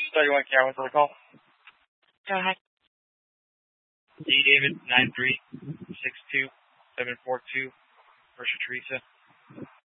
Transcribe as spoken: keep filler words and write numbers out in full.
thirty-one Cameron for the call. Go ahead. D. David, nine three six two seven four two, First Teresa.